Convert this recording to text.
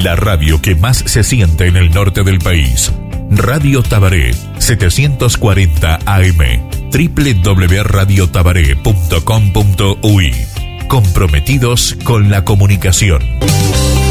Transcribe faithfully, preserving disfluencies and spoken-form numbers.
La radio que más se siente en el norte del país. Radio Tabaré, setecientos cuarenta A M. doble u doble u doble u punto radio tabaré punto com punto u y. Comprometidos con la comunicación.